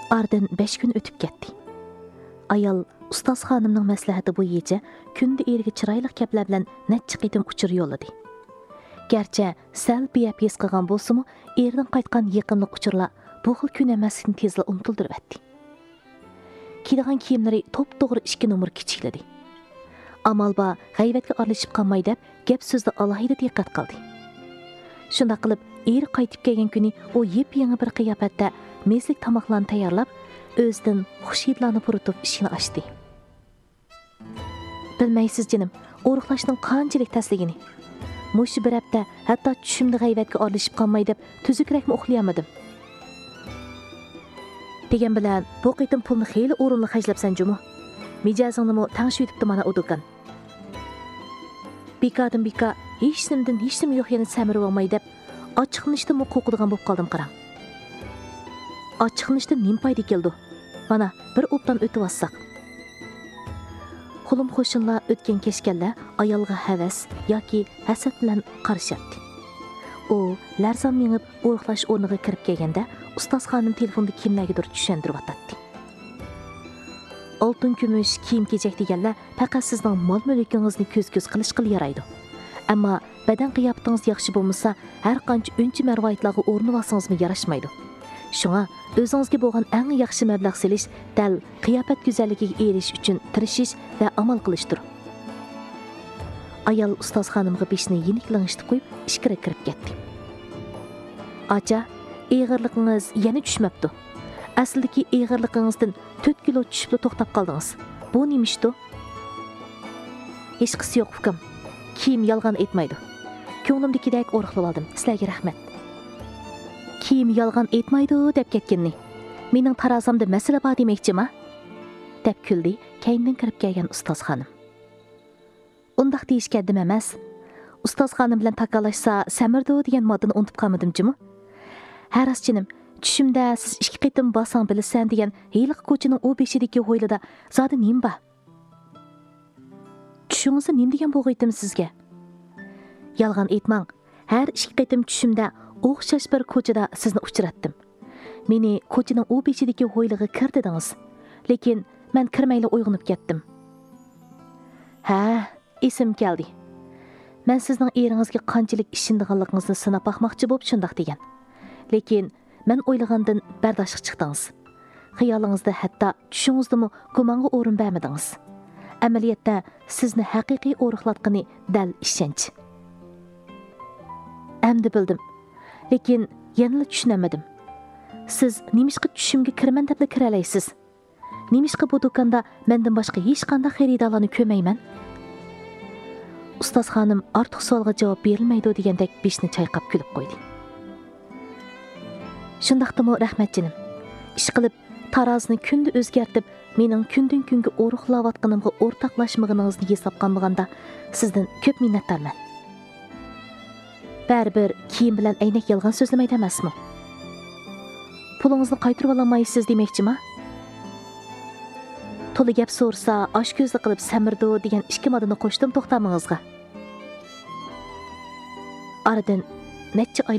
Aradan 5 gün ötüp ketdi. Ayal ustoz xonimning maslahati bo'yicha kunda eriga chiroyli gaplar bilan necha qitim uchur yo'lladi. Gerçi sal biyapes qilgan bo'lsa-mu, erdan qaytgan yaqinlik uchurlar bu xil kun emasligini tezla unutildirib etdi. Kiydigan kiyimlari to'p-to'g'ri 2 nomer kichikladi. Amalba g'ayvatga aralashib qolmay deb gap so'zda alohida diqqat qildi. Shunda qilib eri qaytib kelgan kuni u yep-yangi bir qiyofatda meslik tomoqlarni tayyorlab, o'zidan xush hidlarni puritib ishini ochdi. Bilmaysiz jinim, o'riqlashning qanchalik tasligini. Mushu bir hafta hatto tushimda g'ayvatga aralashib qolmay deb tuzukrakmi uxlayolmadim. Degan bilan bu qitim pulni xeyli o'rinli xajlabsan jumu. Mijozingni tangshi yutibdi mana u do'kon. Bikadan bika hech nim yo'q yana samirib olmay deb ochiqnishda qo'qidigan bo'lib qoldim qarang. Ochiqnishda nim foyda keldi. Mana bir o'pdan o'tib olsak. Qo'lim qo'shinlar o'tgan kechganlar ayolga havas yoki hasad bilan qarashyapti. U larzon mengib o'riqlash o'rniga kirib kelganda ustoz xonim telefonda kimlargadir tushuntirib o'tadi. Oltin kumush kiyim-kechak deganlar faqat sizning mol-mulkingizni ko'z-ko'z qilishga yaraydi. Ammo badan qiyofatingiz yaxshi bo'lmasa, har qancha unchi marvoyatlarga o'rnib olsangizmi yarashmaydi. Shunga o'zingizga bo'lgan eng yaxshi mablag' selish, dal qiyofat go'zalligiga erishish uchun tirishish va amal qilishdir. Ayol ustoz xonimga beshni yeniklangishtirib qo'yib, ishkira kirib ketdi. Acha, eg'irligingiz yana tushmabdi. Aslidagi eg'irligingizdan 4 kilo tushib to'xtab qoldingiz. Bu nima ishdi? Hech qisi yo'q ukam. Kiyim yolg'on aytmaydi. Ko'nglimdagidek o'riqlab oldim. Sizlarga rahmat. Kiyim yolg'on aytmaydi deb ketganni. Mening tarazamda masala bor demoqchimi? deb kuldi kayindan kirib kelgan ustoz xonim. Undaq deyishgandim emas. Ustoz xonim bilan takalashsa samirdi degan modani unutib qolmadim-jimi? Haraschinim, tushimda siz 2 qitim bosang bilasan degan heyliq ko'chining u beshidagi ho'ylida zodi nim bor? Tushingizda nim degan bo'g'aytim sizga? Yolg'on aytmang. Har 2 qitim tushimda o'xshash bir ko'chada sizni uchratdim. Meni ko'chining u beshidagi ho'yliga kir dedingiz. Lekin men kirmayla uyg'onib ketdim. Ha, esim keldi. Men sizning eringizga qanchalik ishindiganligingizni sinab baxmoqchi bo'lib shundoq degan. Lekin men o'ylagandan bardashlik chiqdingiz. Xiyolingizda hatto tushingizdami gumonga o'rin bermadingiz. Amaliyotda sizni haqiqiy o'riqlatqani dal ishonch. Endi bildim. Lekin yana tushunamadim. Siz nimishqa tushimga kirman deb kira olaysiz? Nimishqa bu do'konda mendan boshqa hech qanday xaridorlarni ko'rmayman? Ustoz xonim ortiq savolga javob berilmaydi degandek beshni chayqab kulib qo'ydi. Shundaqdimi rahmat jinim. Ish qilib tarozni kunda o'zgartib, mening kundan kunga o'riqlayotganimga o'rtoqlashmagingizni hisob qilmaganda sizdan ko'p minnatdorman. Baribir kiyim bilan aynak yolg'on so'zlamaydi emasmi? Pulingizni qaytarib olmaysiz demoqchimi? To'la gap so'rsa, osh ko'zli qilib samirdi degan 2 modani qo'shdim to'xtamingizga. Aradan necha